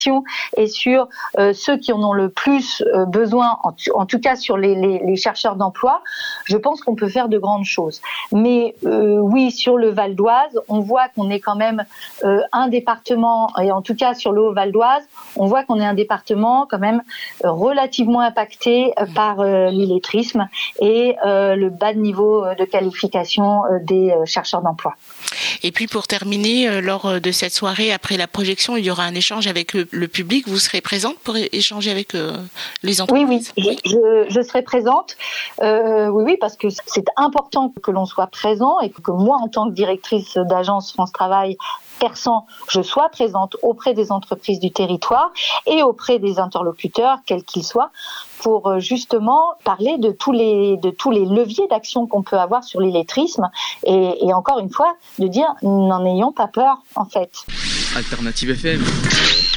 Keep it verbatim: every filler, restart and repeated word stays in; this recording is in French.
et sur euh, ceux qui en ont le plus euh, besoin, en, t- en tout cas sur les, les, les chercheurs d'emploi, je pense qu'on peut faire de grandes choses. Mais euh, oui, sur le Val d'Oise, on voit qu'on est quand même euh, un département, et en tout cas sur le Haut-Val d'Oise, on voit qu'on est un département quand même euh, relativement impacté euh, par euh, l'illettrisme et euh, le bas de niveau de qualification euh, des euh, chercheurs d'emploi. Et puis pour terminer, euh, lors de cette soirée, après la projection, il y aura un échange avec le, le public. Vous serez présente pour échanger avec euh, les entreprises? Oui, oui, je, je, je serai présente. Euh, oui, oui, parce que c'est important que l'on soit présent et que moi, en tant que directrice d'agence France Travail, Persan, je sois présente auprès des entreprises du territoire et auprès des interlocuteurs, quels qu'ils soient, pour justement parler de tous les, de tous les leviers d'action qu'on peut avoir sur l'illettrisme et, et encore une fois, de dire n'en ayons pas peur, en fait. Alternative F M.